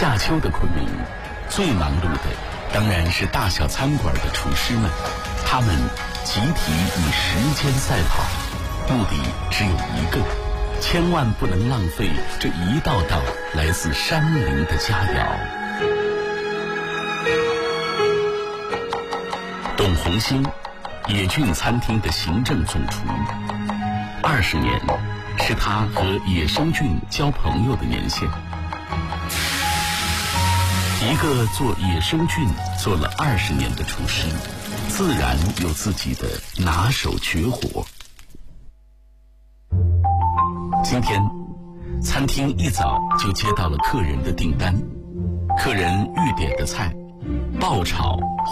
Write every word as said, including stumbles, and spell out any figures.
夏秋的昆明，最忙碌的当然是大小餐馆的厨师们，他们集体与时间赛跑，目的只有一个，千万不能浪费这一道道来自山林的佳肴。董红星，野郡餐厅的行政总厨，二十年是他和野生菌交朋友的年限。一个做野生菌做了二十年的厨师，自然有自己的拿手绝活。今天，餐厅一早就接到了客人的订单，客人预点的菜：爆炒